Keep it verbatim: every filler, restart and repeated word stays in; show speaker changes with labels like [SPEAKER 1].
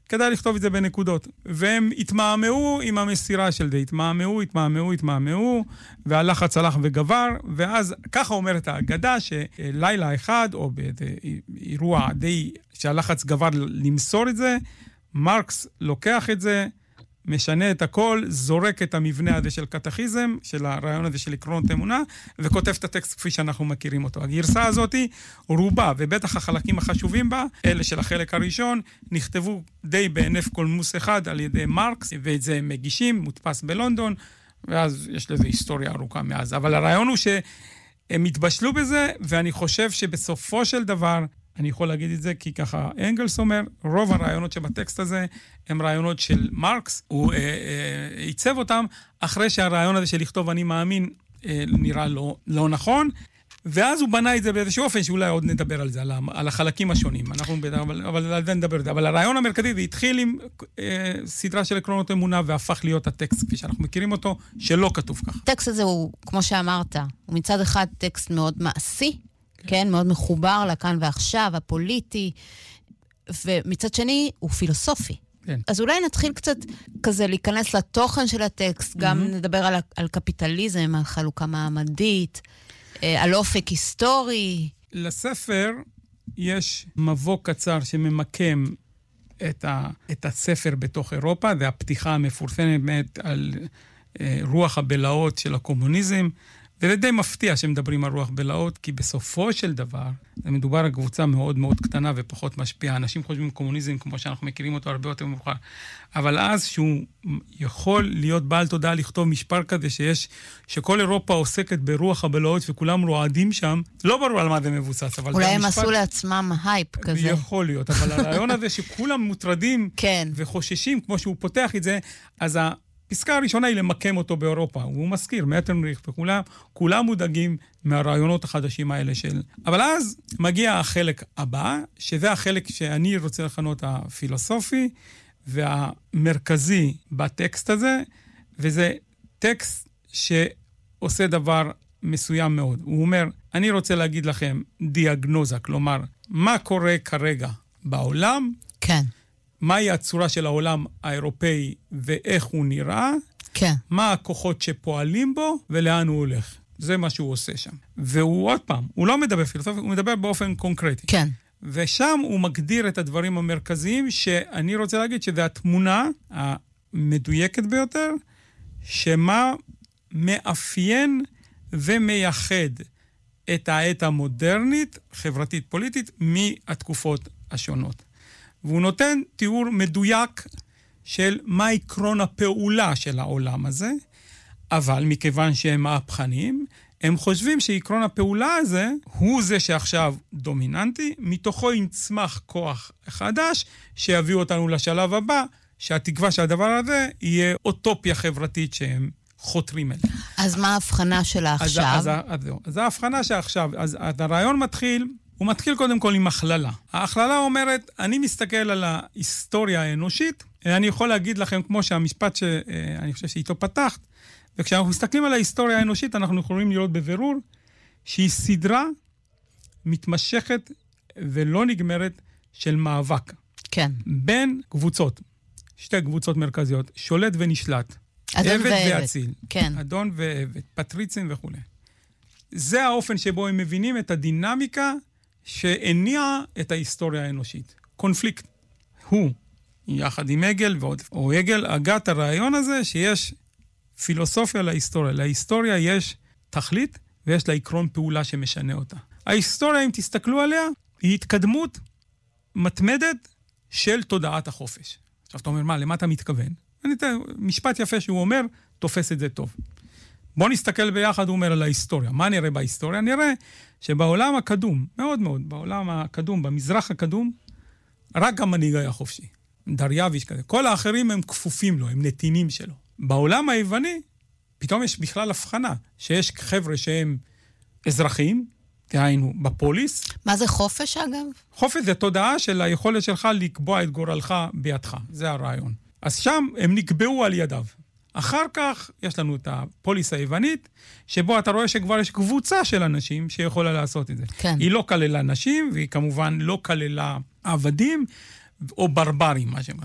[SPEAKER 1] כדאי לכתוב את זה בנקודות. והם התמהמהו עם המסירה של זה, התמהמהו, התמהמהו, התמהמהו, והלחץ הלך וגבר, ואז ככה אומרת האגדה, שלילה אחד, או באירוע די שהלחץ גבר למסור את זה, מרקס לוקח את זה, משנה את הכל, זורק את המבנה הזה של קטחיזם, של הרעיון הזה של עקרונות אמונה, וכותב את הטקסט כפי שאנחנו מכירים אותו. הגרסה הזאת רובה, ובטח החלקים החשובים בה, אלה של החלק הראשון, נכתבו די בהינף קולמוס אחד על ידי מרקס, ואת זה הם מגישים, מודפס בלונדון, ואז יש לזה היסטוריה ארוכה מאז. אבל הרעיון הוא שהם התבשלו בזה, ואני חושב שבסופו של דבר, אני יכול להגיד את זה כי ככה אנגלס אומר, רוב הרעיונות שבטקסט הזה הם רעיונות של מרקס, הוא אה, אה, ייצב אותם אחרי שהרעיון הזה של לכתוב אני מאמין אה, נראה לא, לא נכון, ואז הוא בנה את זה באיזשהו אופן שאולי עוד נדבר על זה, על, על החלקים השונים, אנחנו, אבל, אבל על זה נדבר על זה, אבל הרעיון המרכזי זה התחיל עם אה, סדרה של עקרונות אמונה והפך להיות הטקסט כפי שאנחנו מכירים אותו, שלא כתוב ככה.
[SPEAKER 2] הטקסט הזה הוא, כמו שאמרת, הוא מצד אחד טקסט מאוד מעשי, כן, מאוד מחובר לכאן ועכשיו, הפוליטי, ומצד שני הוא פילוסופי. כן. אז אולי נתחיל קצת כזה להיכנס לתוכן של הטקסט, גם mm-hmm. נדבר על, על קפיטליזם, על חלוקה מעמדית, על אופק היסטורי.
[SPEAKER 1] לספר יש מבוא קצר שממקם את, ה, את הספר בתוך אירופה, והפתיחה המפורסמת על אה, רוח הבלהות של הקומוניזם, וזה די מפתיע שמדברים על רוח בלהות, כי בסופו של דבר, זה מדובר על קבוצה מאוד מאוד קטנה ופחות משפיעה. אנשים חושבים קומוניזם כמו שאנחנו מכירים אותו הרבה יותר מאוחר. אבל אז שהוא יכול להיות בעל תודעה לכתוב משפט כזה שיש, שכל אירופה עוסקת ברוח הבלהות וכולם רועדים שם, לא ברור על מה זה מבוסס.
[SPEAKER 2] אולי הם משפט... עשו לעצמם הייפ כזה.
[SPEAKER 1] יכול להיות, אבל הרעיון הזה שכולם מוטרדים
[SPEAKER 2] כן.
[SPEAKER 1] וחוששים, כמו שהוא פותח את זה, אז ה... פסקה הראשונה היא למקם אותו באירופה, הוא מזכיר, מטרנריך וכולם, כולם מודאגים מהרעיונות החדשים האלה של... אבל אז מגיע החלק הבא, שזה החלק שאני רוצה לכנות הפילוסופי, והמרכזי בטקסט הזה, וזה טקסט שעושה דבר מסוים מאוד. הוא אומר, אני רוצה להגיד לכם דיאגנוזה, כלומר, מה קורה כרגע בעולם,
[SPEAKER 2] כן.
[SPEAKER 1] מהי הצורה של העולם האירופאי ואיך הוא נראה,
[SPEAKER 2] כן.
[SPEAKER 1] מה הכוחות שפועלים בו ולאן הוא הולך. זה מה שהוא עושה שם. והוא עוד פעם, הוא לא מדבר פילוסופי, הוא מדבר באופן קונקרטי.
[SPEAKER 2] כן.
[SPEAKER 1] ושם הוא מגדיר את הדברים המרכזיים שאני רוצה להגיד שזה התמונה המדויקת ביותר, שמה מאפיין ומייחד את העת המודרנית, חברתית פוליטית, מהתקופות השונות. והוא נותן תיאור מדויק של מה עקרון הפעולה של העולם הזה, אבל מכיוון שהם מהפכניים, הם חושבים שעקרון הפעולה הזה הוא זה שעכשיו דומיננטי, מתוכו יצמח כוח חדש שיביא אותנו לשלב הבא, שהתקווה שהדבר הזה יהיה אוטופיה חברתית שהם חותרים אליה.
[SPEAKER 2] אז מה ההבחנה שלה עכשיו?
[SPEAKER 1] אז, אז, אז, אז ההבחנה שעכשיו, אז, אז הרעיון מתחיל... הוא מתחיל קודם כל עם הכללה. ההכללה אומרת, אני מסתכל על ההיסטוריה האנושית, אני יכול להגיד לכם, כמו שהמשפט שאני חושב שאיתו פתחת, וכשאנחנו מסתכלים על ההיסטוריה האנושית, אנחנו יכולים לראות בבירור, שהיא סדרה מתמשכת ולא נגמרת של מאבק.
[SPEAKER 2] כן.
[SPEAKER 1] בין קבוצות, שתי קבוצות מרכזיות, שולט ונשלט.
[SPEAKER 2] אדון
[SPEAKER 1] עבד ואציל.
[SPEAKER 2] כן.
[SPEAKER 1] אדון ועבד, פטריצים וכו'. זה האופן שבו הם מבינים את הדינמיקה שהניע את ההיסטוריה האנושית. קונפליקט. הוא, יחד עם הגל, ועוד, או הגל, הגה את הרעיון הזה שיש פילוסופיה להיסטוריה. להיסטוריה יש תכלית, ויש לה עקרון פעולה שמשנה אותה. ההיסטוריה, אם תסתכלו עליה, היא התקדמות מתמדת של תודעת החופש. עכשיו אתה אומר, מה, למה אתה מתכוון? אני אתן, משפט יפה שהוא אומר, תופס את זה טוב. בוא נסתכל ביחד, הוא אומר, על ההיסטוריה. מה נראה בהיסטוריה? נראה שבעולם הקדום, מאוד מאוד, בעולם הקדום, במזרח הקדום, רק המנהיג היה חופשי. דריוויש כזה. כל האחרים הם כפופים לו, הם נתינים שלו. בעולם היווני, פתאום יש בכלל הבחנה, שיש חבר'ה שהם אזרחים, תהיינו, בפוליס.
[SPEAKER 2] מה זה חופש, אגב?
[SPEAKER 1] חופש זה תודעה של היכולת שלך לקבוע את גורלך בידך. זה הרעיון. אז שם הם נקבעו על ידיו. אחר כך יש לנו את הפוליס היוונית, שבו אתה רואה שכבר יש קבוצה של אנשים שיכולה לעשות את זה.
[SPEAKER 2] כן.
[SPEAKER 1] היא לא כללה נשים, והיא כמובן לא כללה עבדים, או ברברים, מה שאומר.